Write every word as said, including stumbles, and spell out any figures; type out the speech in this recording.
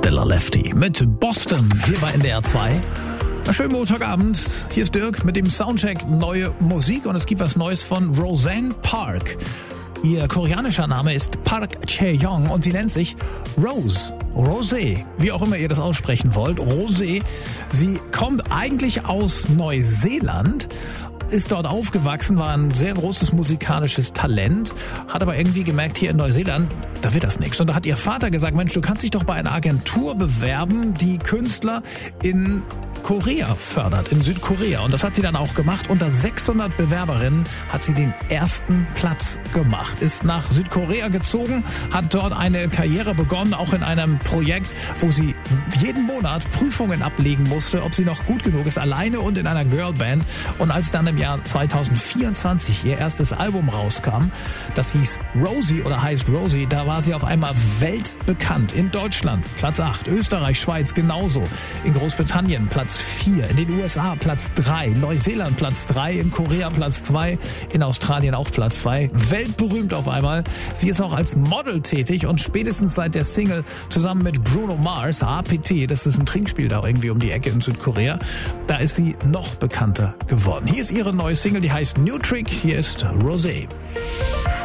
Stella Lefty mit Boston hier bei N D R zwei. Schönen Montagabend, hier ist Dirk mit dem Soundcheck Neue Musik und es gibt was Neues von Roseanne Park. Ihr koreanischer Name ist Park Chae-young und sie nennt sich Rose. Rosé, wie auch immer ihr das aussprechen wollt. Rosé, sie kommt eigentlich aus Neuseeland, ist dort aufgewachsen, war ein sehr großes musikalisches Talent, hat aber irgendwie gemerkt, hier in Neuseeland, da wird das nichts. Und da hat ihr Vater gesagt, Mensch, du kannst dich doch bei einer Agentur bewerben, die Künstler in Korea fördert, in Südkorea. Und das hat sie dann auch gemacht. Unter sechshundert Bewerberinnen hat sie den ersten Platz gemacht. Ist nach Südkorea gezogen, hat dort eine Karriere begonnen, auch in einem Projekt, wo sie jeden Monat Prüfungen ablegen musste, ob sie noch gut genug ist, alleine und in einer Girlband. Und als dann im Jahr zweitausendvierundzwanzig ihr erstes Album rauskam, das hieß Rosie oder heißt Rosie, da war sie auf einmal weltbekannt. In Deutschland Platz acht, Österreich, Schweiz genauso, in Großbritannien Platz vier, in den U S A Platz drei, Neuseeland Platz drei, in Korea Platz zwei, in Australien auch Platz zwei. Weltberühmt auf einmal. Sie ist auch als Model tätig und spätestens seit der Single zusammen mit Bruno Mars, A P T, das ist ein Trinkspiel da irgendwie um die Ecke in Südkorea, da ist sie noch bekannter geworden. Hier ist ihre neue Single, die heißt New Trick, hier ist Rosé.